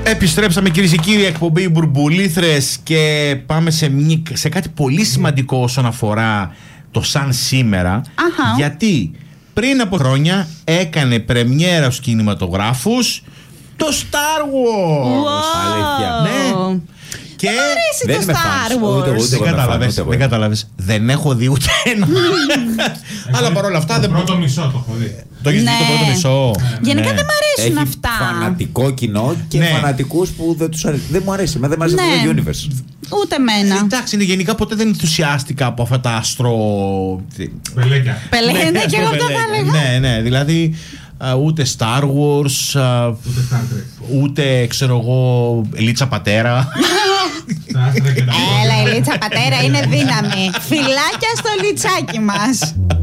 Επιστρέψαμε, κυρίες και κύριοι, εκπομπή Μπουρμπουλήθρες, και πάμε σε κάτι πολύ σημαντικό όσον αφορά το σαν σήμερα. Γιατί πριν από χρόνια έκανε πρεμιέρα στους κινηματογράφους το Star Wars. Αλήθεια. Ναι. Και δεν αρέσει το Star Wars. Δεν κατάλαβες. Δεν έχω δει ούτε ένα. Αλλά παρόλα αυτά δεν. Το πρώτο μισό το έχω δει. Το έχεις δει το πρώτο μισό? Γενικά δεν μ' αρέσουν Έχει αυτά. φανατικό κοινό και φανατικούς που δεν τους αρέσει. Δεν μου αρέσει. Δεν μου αρέσει το universe. Ούτε εμένα. Εντάξει, γενικά ποτέ δεν ενθουσιάστηκα από αυτά τα αστρο. Πελέκια. Πελέκια, και εγώ αυτό θα έλεγα. Ναι, δηλαδή ούτε Star Wars, ούτε ξέρω εγώ Λίτσα Πατέρα. Έλα, η Λίτσα Πατέρα είναι δύναμη. Φιλάκια στο λιτσάκι μας.